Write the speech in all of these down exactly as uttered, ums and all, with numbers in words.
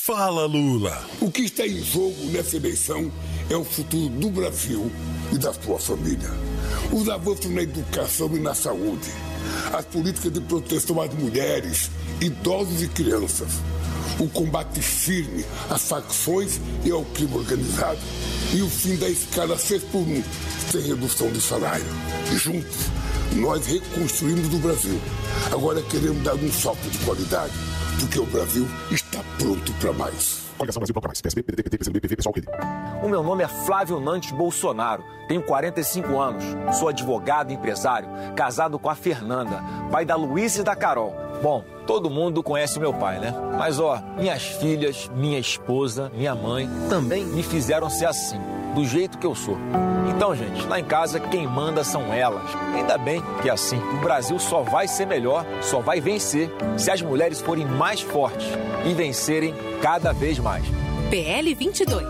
Fala, Lula. O que está em jogo nessa eleição é o futuro do Brasil e da sua família. Os avanços na educação e na saúde, as políticas de proteção às mulheres, idosos e crianças, o combate firme às facções e ao crime organizado e o fim da escala seis por um, sem redução de salário. Juntos, nós reconstruímos o Brasil. Agora queremos dar um salto de qualidade, porque o Brasil está pronto para mais. Coligação Brasil para mais. P S B, P D T, P C B, P V, Pessoal, P D. O meu nome é Flávio Nantes Bolsonaro. Tenho quarenta e cinco anos. Sou advogado e empresário, casado com a Fernanda, pai da Luísa e da Carol. Bom, todo mundo conhece meu pai, né? Mas, ó, minhas filhas, minha esposa, minha mãe também me fizeram ser assim, do jeito que eu sou. Então, gente, lá em casa quem manda são elas. Ainda bem que é assim. O Brasil só vai ser melhor, só vai vencer se as mulheres forem mais fortes e vencerem cada vez mais. P L vinte e dois.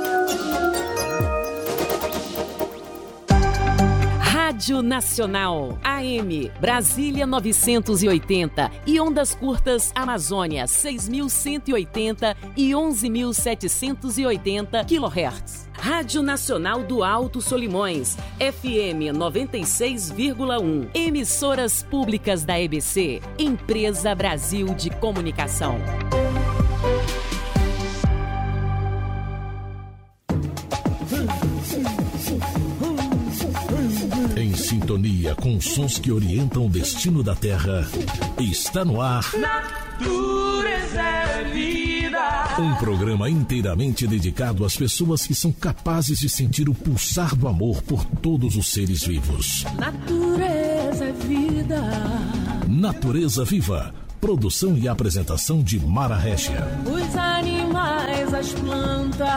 Rádio Nacional, A M, Brasília novecentos e oitenta e ondas curtas Amazônia seis mil cento e oitenta e onze mil setecentos e oitenta quilohertz. Rádio Nacional do Alto Solimões, F M noventa e seis vírgula um. Emissoras públicas da E B C, Empresa Brasil de Comunicação. Em sintonia com sons que orientam o destino da Terra, está no ar Natureza é Vida. Um programa inteiramente dedicado às pessoas que são capazes de sentir o pulsar do amor por todos os seres vivos. Natureza é Vida. Natureza Viva. Produção e apresentação de Mara Régia. Os animais, as plantas,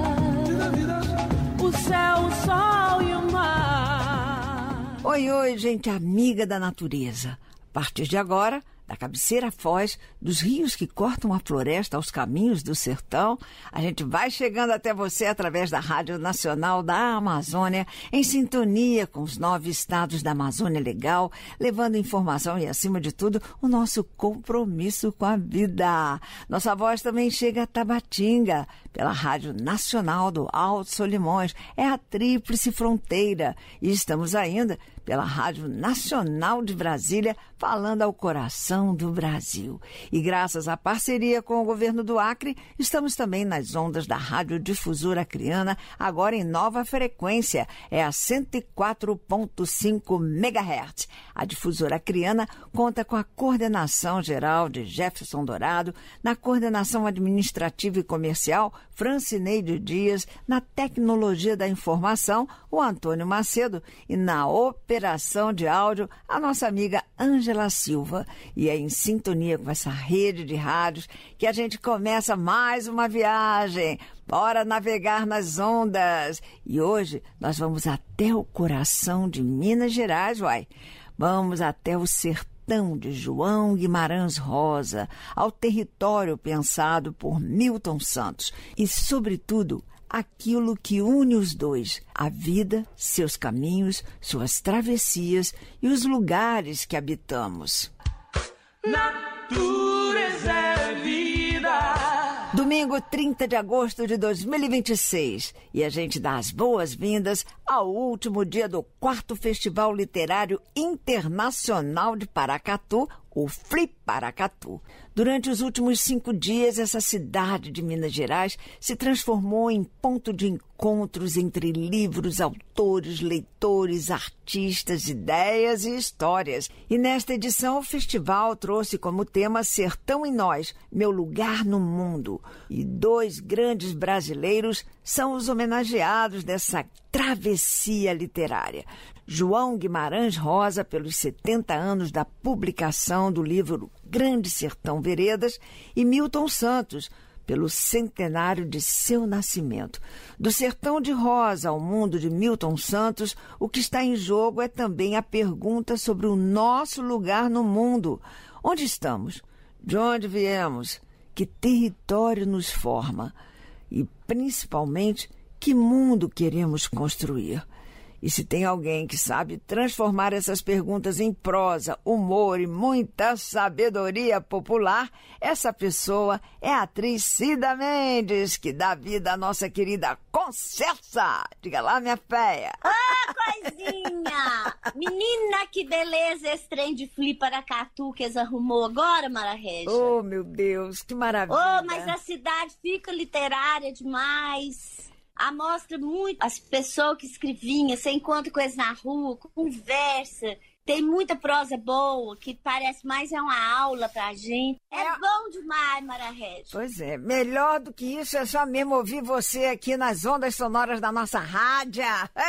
o céu, o sol e o mar. Oi, oi, gente amiga da natureza. A partir de agora, da cabeceira à foz, dos rios que cortam a floresta aos caminhos do sertão, a gente vai chegando até você através da Rádio Nacional da Amazônia, em sintonia com os nove estados da Amazônia Legal, levando informação e, acima de tudo, o nosso compromisso com a vida. Nossa voz também chega a Tabatinga, pela Rádio Nacional do Alto Solimões, é a Tríplice Fronteira. E estamos ainda pela Rádio Nacional de Brasília, falando ao coração do Brasil. E graças à parceria com o governo do Acre, estamos também nas ondas da Rádio Difusora Acreana, agora em nova frequência, é a cento e quatro ponto cinco megahertz. A Difusora Acreana conta com a coordenação geral de Jefferson Dourado, na coordenação administrativa e comercial, Francineide Dias, na tecnologia da informação, o Antônio Macedo, e na operação de áudio, a nossa amiga Ângela Silva. E é em sintonia com essa rede de rádios que a gente começa mais uma viagem. Bora navegar nas ondas. E hoje nós vamos até o coração de Minas Gerais, uai. Vamos até o sertão de João Guimarães Rosa, ao território pensado por Milton Santos e, sobretudo, aquilo que une os dois, a vida, seus caminhos, suas travessias e os lugares que habitamos. Natureza é Vida. Domingo, trinta de agosto de dois mil e vinte e seis, e a gente dá as boas-vindas ao último dia do quarto Festival Literário Internacional de Paracatu, o Flip Paracatu. Durante os últimos cinco dias, essa cidade de Minas Gerais se transformou em ponto de encontros entre livros, autores, leitores, artistas, ideias e histórias. E nesta edição, o festival trouxe como tema Sertão e Nós, Meu Lugar no Mundo. E dois grandes brasileiros são os homenageados dessa travessia literária. João Guimarães Rosa, pelos setenta anos da publicação do livro Grande Sertão Veredas, e Milton Santos, pelo centenário de seu nascimento. Do Sertão de Rosa ao mundo de Milton Santos, o que está em jogo é também a pergunta sobre o nosso lugar no mundo. Onde estamos? De onde viemos? Que território nos forma? E, principalmente, que mundo queremos construir? E se tem alguém que sabe transformar essas perguntas em prosa, humor e muita sabedoria popular, essa pessoa é a atriz Cida Mendes, que dá vida à nossa querida Concessa. Diga lá, minha féia. Ah, coisinha! Menina, que beleza esse trem de Fliparacatu que eles arrumou agora, Mara Régia. Oh, meu Deus, que maravilha. Oh, mas a cidade fica literária demais. Amostra muito as pessoas que escreviam, você encontra com eles na rua, conversa, tem muita prosa boa, que parece mais é uma aula pra gente. É, é bom demais, Mara Régia. Pois é, melhor do que isso é só mesmo ouvir você aqui nas ondas sonoras da nossa rádio.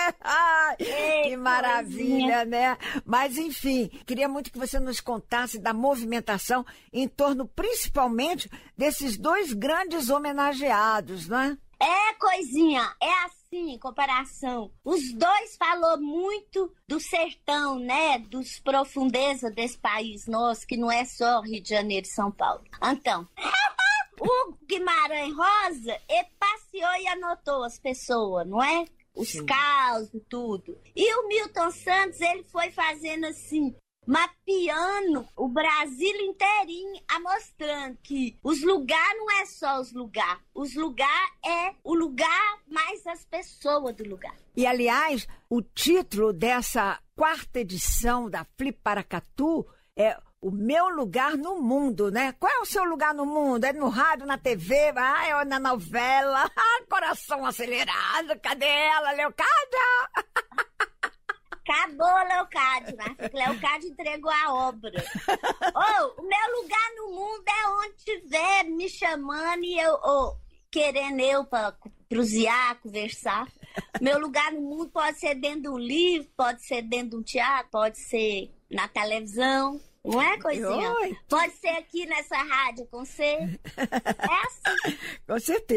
Ei, que maravilha, coisinha. Né? Mas enfim, queria muito que você nos contasse da movimentação em torno principalmente desses dois grandes homenageados, não é? É, coisinha, é assim, em comparação. Os dois falou muito do sertão, né? Dos profundezas desse país nosso, que não é só Rio de Janeiro e São Paulo. Então, o Guimarães Rosa, ele passeou e anotou as pessoas, não é? Os causos e tudo. E o Milton Santos, ele foi fazendo assim, mapeando o Brasil inteirinho, mostrando que os lugares não é só os lugares. Os lugares é o lugar mais as pessoas do lugar. E, aliás, o título dessa quarta edição da Fliparacatu é O Meu Lugar no Mundo, né? Qual é o seu lugar no mundo? É no rádio, na T V, ah, é na novela? Ah, coração acelerado, cadê ela, Leocádia? Acabou, Leocádio, né? Leocádio entregou a obra. Oh, o meu lugar no mundo é onde tiver me chamando e eu, oh, querendo eu para cruzear, conversar. Meu lugar no mundo pode ser dentro de um livro, pode ser dentro de um teatro, pode ser na televisão. Não é, coisinha? Oi. Pode ser aqui nessa rádio com você. É assim. Com certeza.